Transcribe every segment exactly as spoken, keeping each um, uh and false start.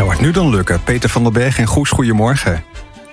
Zou het nu dan lukken? Peter van der Berg en Goes, goedemorgen.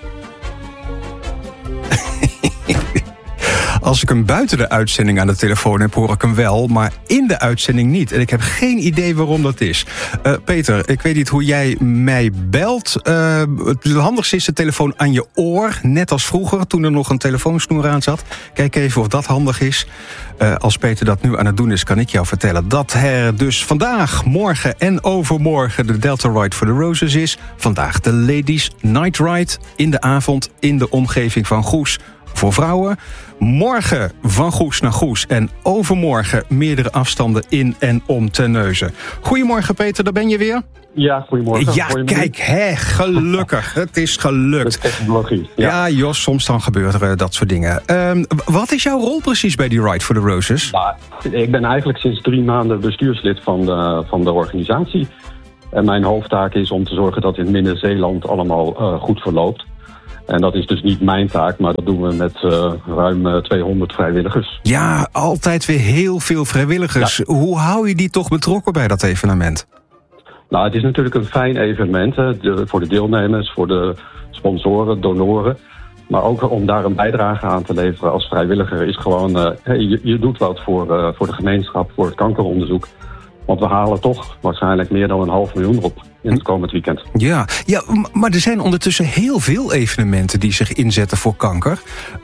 Als ik hem buiten de uitzending aan de telefoon heb, hoor ik hem wel, maar in de uitzending niet. En ik heb geen idee waarom dat is. Uh, Peter, ik weet niet hoe jij mij belt. Uh, het handigste is de telefoon aan je oor, net als vroeger, toen er nog een telefoonsnoer aan zat. Kijk even of dat handig is. Uh, als Peter dat nu aan het doen is, kan ik jou vertellen dat er dus vandaag, morgen en overmorgen de Delta Ride for the Roses is. Vandaag de Ladies Night Ride in de avond in de omgeving van Goes voor vrouwen. Morgen van Goes naar Goes en overmorgen meerdere afstanden in en om Terneuzen. Goedemorgen Peter, daar ben je weer. Ja, goedemorgen. Ja, kijk, hè, gelukkig. Het is gelukt. Dat is echt logisch. Ja, ja Jos, soms dan gebeuren er dat soort dingen. Um, wat is jouw rol precies bij die Ride for the Roses? Nou, ik ben eigenlijk sinds drie maanden bestuurslid van de, van de organisatie. En mijn hoofdtaak is om te zorgen dat in Midden-Zeeland allemaal uh, goed verloopt. En dat is dus niet mijn taak, maar dat doen we met uh, ruim tweehonderd vrijwilligers. Ja, altijd weer heel veel vrijwilligers. Ja. Hoe hou je die toch betrokken bij dat evenement? Nou, het is natuurlijk een fijn evenement hè, de, voor de deelnemers, voor de sponsoren, donoren. Maar ook om daar een bijdrage aan te leveren als vrijwilliger is gewoon... Uh, hey, je, je doet wat voor, uh, voor de gemeenschap, voor het kankeronderzoek. Want we halen toch waarschijnlijk meer dan een half miljoen op in het komend weekend. Ja, ja, maar er zijn ondertussen heel veel evenementen die zich inzetten voor kanker.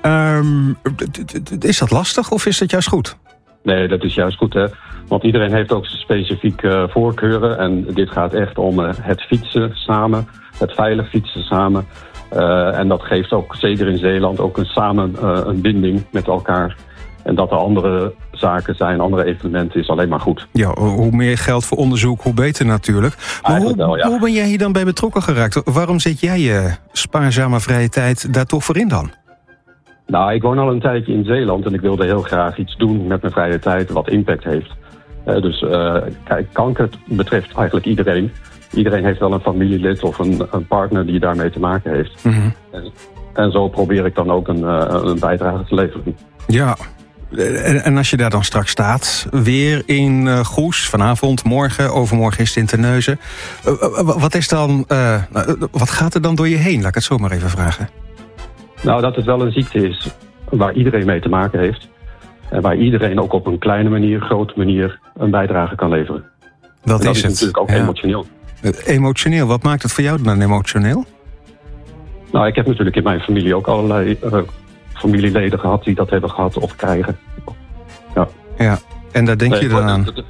Um, is dat lastig of is dat juist goed? Nee, dat is juist goed, hè. Want iedereen heeft ook specifieke uh, voorkeuren. En dit gaat echt om uh, het fietsen samen, het veilig fietsen samen. Uh, en dat geeft ook, zeker in Zeeland, ook een samen uh, een binding met elkaar. En dat er andere zaken zijn, andere evenementen, is alleen maar goed. Ja, hoe meer geld voor onderzoek, hoe beter natuurlijk. Maar hoe, wel, ja. hoe ben jij hier dan bij betrokken geraakt? Waarom zet jij je spaarzame vrije tijd daar toch voor in dan? Nou, ik woon al een tijdje in Zeeland en ik wilde heel graag iets doen met mijn vrije tijd wat impact heeft. Uh, dus uh, kijk, kanker betreft eigenlijk iedereen. Iedereen heeft wel een familielid of een, een partner die daarmee te maken heeft. Mm-hmm. En, en zo probeer ik dan ook een, uh, een bijdrage te leveren. Ja. En, en als je daar dan straks staat, weer in uh, Goes, vanavond, morgen, overmorgen is het in Terneuzen. Uh, wat is dan, uh, wat gaat er dan door je heen? Laat ik het zo maar even vragen. Nou, dat het wel een ziekte is waar iedereen mee te maken heeft. En waar iedereen ook op een kleine manier, grote manier een bijdrage kan leveren. Dat, dat is, is het. natuurlijk ook ja. emotioneel. Emotioneel, wat maakt het voor jou dan emotioneel? Nou, ik heb natuurlijk in mijn familie ook allerlei uh, familieleden gehad die dat hebben gehad of krijgen. Ja, ja. En daar denk nee, je dan aan? Dat,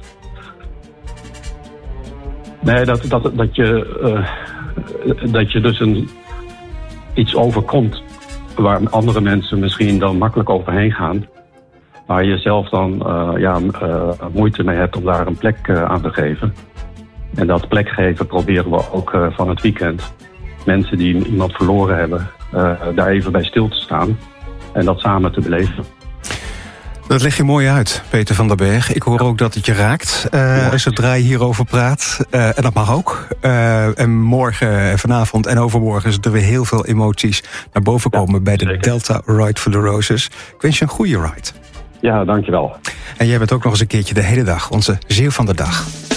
nee, dat, dat, dat, je, uh, dat je dus een, iets overkomt waar andere mensen misschien dan makkelijk overheen gaan. Waar je zelf dan uh, ja, uh, moeite mee hebt om daar een plek uh, aan te geven. En dat plek geven proberen we ook uh, van het weekend. Mensen die iemand verloren hebben, uh, daar even bij stil te staan. En dat samen te beleven. Dat leg je mooi uit, Peter van der Berg. Ik hoor ook dat het je raakt uh, als zodra je hierover praat. Uh, en dat mag ook. Uh, en morgen en vanavond en overmorgen zullen er weer heel veel emoties naar boven komen ja, bij de zeker. Delta Ride for the Roses. Ik wens je een goede ride. Ja, dankjewel. En jij bent ook nog eens een keertje de hele dag onze zeeuw van de dag.